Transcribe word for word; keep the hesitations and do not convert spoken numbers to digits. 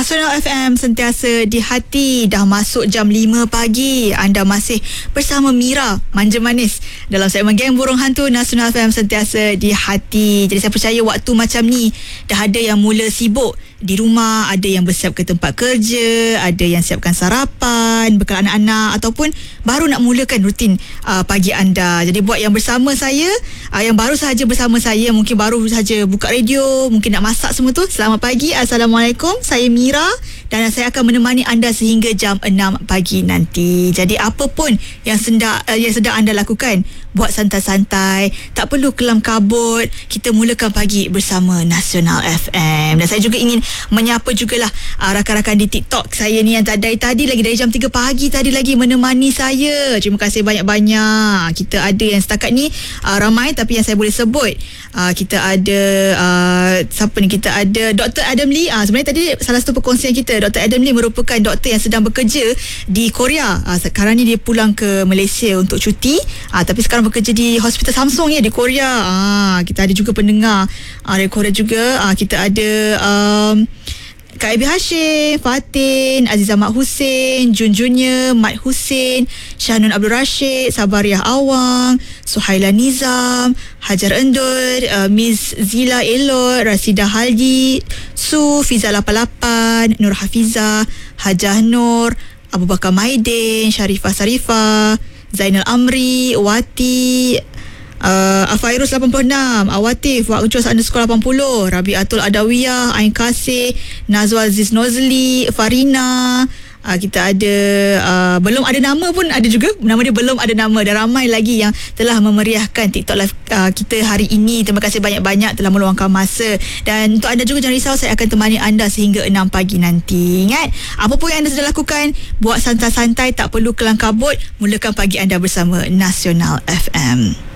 Nasional F M sentiasa di hati. Dah masuk jam lima pagi. Anda masih bersama Mira Manja Manis dalam segmen Geng Burung Hantu. Nasional F M sentiasa di hati. Jadi saya percaya waktu macam ni dah ada yang mula sibuk di rumah, ada yang bersiap ke tempat kerja, ada yang siapkan sarapan, bekal anak-anak, ataupun baru nak mulakan rutin uh, pagi anda. Jadi buat yang bersama saya, uh, yang baru sahaja bersama saya, mungkin baru sahaja buka radio, mungkin nak masak semua tu, selamat pagi, Assalamualaikum, saya Mira dan saya akan menemani anda sehingga jam enam pagi nanti. Jadi apa pun yang sedang, uh, yang sedang anda lakukan, buat santai-santai, tak perlu kelam kabut, kita mulakan pagi bersama Nasional F M. Dan saya juga ingin menyapa jugalah uh, rakan-rakan di TikTok saya ni yang dari tadi lagi, dari jam tiga pagi tadi lagi menemani saya. Terima kasih banyak-banyak. Kita ada yang setakat ni uh, ramai, tapi yang saya boleh sebut, uh, kita ada uh, siapa ni, kita ada Doktor Adam Lee. uh, Sebenarnya tadi salah satu perkongsian kita, Doktor Adam Lee merupakan doktor yang sedang bekerja di Korea. uh, Sekarang ni dia pulang ke Malaysia untuk cuti, uh, tapi sekarang bekerja di Hospital Samsung ya di Korea. uh, Kita ada juga pendengar uh, dari Korea juga. uh, Kita ada um, Kak Ebi Hashim, Fatin, Aziza Mat Hussein, Jun Junior, Mat Hussein, Syahnun Abdul Rashid, Sabariah Awang, Suhaila Nizam, Hajar Endur, uh, Miss Zila Elot, Rasida Haldi, Su, Fiza lapan lapan, Nur Hafiza, Hajah Nur, Abu Bakar Maidin, Sharifah Sarifah, Zainal Amri, Wati, Uh, Afairus lapan puluh enam, Awatif, Wak Ucus underscore lapan puluh, Rabiatul Adawiyah, Ain Kasih, Nazwa Aziz Nozli, Farina. Uh, kita ada uh, belum ada nama pun ada juga, nama dia belum ada nama, dan ramai lagi yang telah memeriahkan TikTok live uh, kita hari ini. Terima kasih banyak-banyak telah meluangkan masa. Dan untuk anda juga jangan risau, saya akan temani anda sehingga enam pagi nanti. Ingat, apa pun yang anda sedang lakukan, buat santai-santai, tak perlu kelang kabut, mulakan pagi anda bersama Nasional F M.